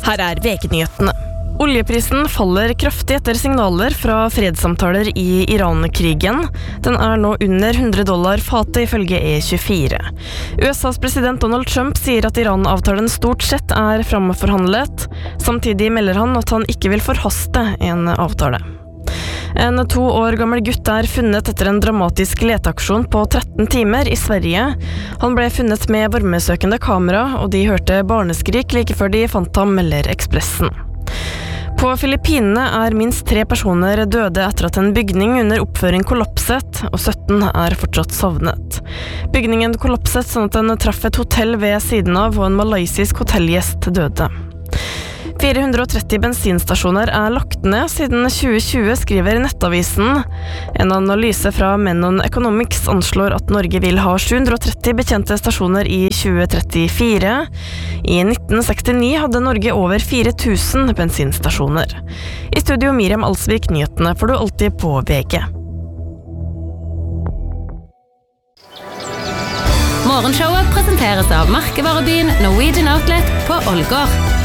Her VG-nyhetene. Oljeprisen faller kraftig etter signaler fra fredssamtaler i Iran-krigen. Den nå under $100 fatet ifølge E24. USAs president Donald Trump sier at Iran-avtalen stort sett framforhandlet. Samtidig melder han at han ikke vil forhaste en avtale. En 2 år gammel gutt funnet etter en dramatisk leteaksjon på 13 timer i Sverige. Han ble funnet med varmesøkende kamera, og de hørte barneskrik like før de fant ham, melder Ekspressen. På Filippinene minst 3 personer døde etter at en bygning under oppføring kollapset, og 17 fortsatt savnet. Bygningen kollapset sånn at den traff et hotell ved siden av, og en malaysisk hotellgjest døde. 430 bensinstasjoner lagt ned siden 2020, skriver Nettavisen. En analyse fra Menon Economics anslår at Norge vil ha 730 betjente stasjoner i 2034. I 1969 hadde Norge over 4000 bensinstasjoner. I studio Miriam Alsvik, nyhetene får du alltid på VG. Morgenshowet presenteres av merkevarebyen Norwegian Outlet på Ålgård.